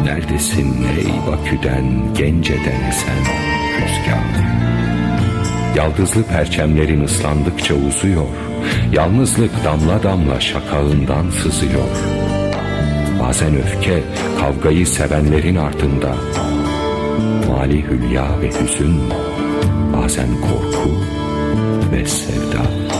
Neredesin ey Bakü'den, Gence'den esen rüzgar? Yaldızlı perçemlerin ıslandıkça uzuyor, yalnızlık damla damla şakağından sızıyor. Bazen öfke kavgayı sevenlerin ardında, mali hülya ve hüzün, bazen korku ve sevda.